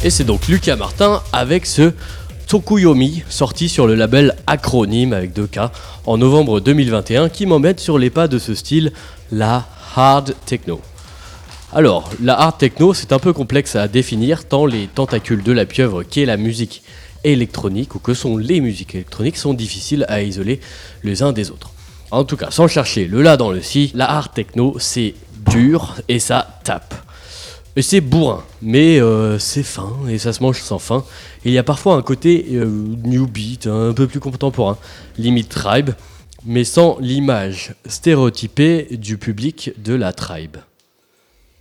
Et c'est donc Lucas Martin avec ce Tokuyomi, sorti sur le label Acronyme avec 2K en novembre 2021, qui m'emmène sur les pas de ce style, la hard techno. Alors, la hard techno, c'est un peu complexe à définir tant les tentacules de la pieuvre qu'est la musique électronique ou que sont les musiques électroniques sont difficiles à isoler les uns des autres. En tout cas, sans chercher le la dans le si, la hard techno, c'est dur et ça tape. Et c'est bourrin, mais c'est fin et ça se mange sans fin. Il y a parfois un côté new beat, un peu plus contemporain, limite tribe, mais sans l'image stéréotypée du public de la tribe.